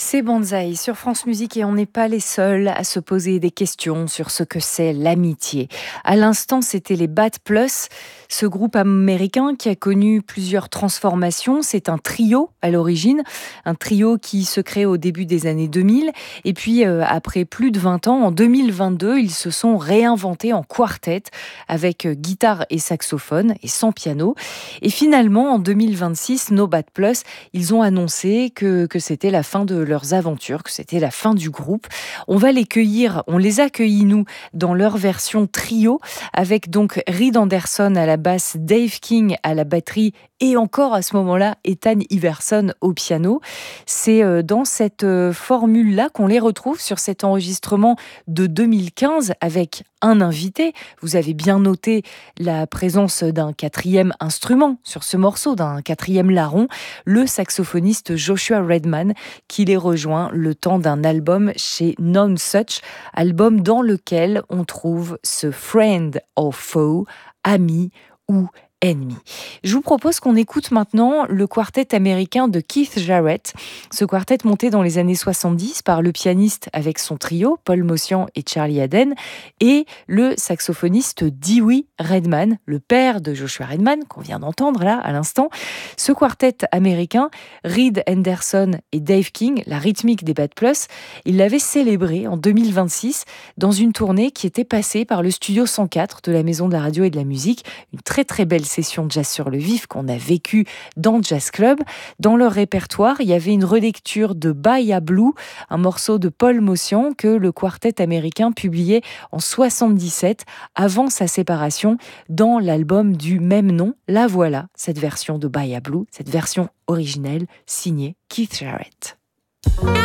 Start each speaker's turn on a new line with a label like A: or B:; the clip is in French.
A: C'est Banzai sur France Musique et on n'est pas les seuls à se poser des questions sur ce que c'est l'amitié. À l'instant, c'était les Bad Plus, ce groupe américain qui a connu plusieurs transformations. C'est un trio à l'origine, un trio qui se crée au début des années 2000. Et puis, après plus de 20 ans, en 2022, ils se sont réinventés en quartet avec guitare et saxophone et sans piano. Et finalement, en 2026, No Bad Plus, ils ont annoncé que c'était la fin de leurs aventures, que c'était la fin du groupe. On les a cueillis nous dans leur version trio avec donc Reed Anderson à la basse, Dave King à la batterie et encore à ce moment-là Ethan Iverson au piano. C'est dans cette formule-là qu'on les retrouve sur cet enregistrement de 2015 avec un invité. Vous avez bien noté la présence d'un quatrième instrument sur ce morceau, d'un quatrième larron, le saxophoniste Joshua Redman, qui les rejoint le temps d'un album chez Nonesuch, album dans lequel on trouve ce friend or foe, ami ou ennemi. Je vous propose qu'on écoute maintenant le quartet américain de Keith Jarrett. Ce quartet monté dans les années 70 par le pianiste avec son trio, Paul Motian et Charlie Haden, et le saxophoniste Dewey Redman, le père de Joshua Redman, qu'on vient d'entendre là à l'instant. Ce quartet américain, Reed Anderson et Dave King, la rythmique des Bad Plus, il l'avait célébré en 2026 dans une tournée qui était passée par le studio 104 de la Maison de la Radio et de la Musique, une très très belle session de jazz sur le vif qu'on a vécue dans Jazz Club. Dans leur répertoire, il y avait une relecture de Bahia Blue, un morceau de Paul Motian que le quartet américain publiait en 77 avant sa séparation dans l'album du même nom. La voilà, cette version de Bahia Blue, cette version originelle signée Keith Jarrett.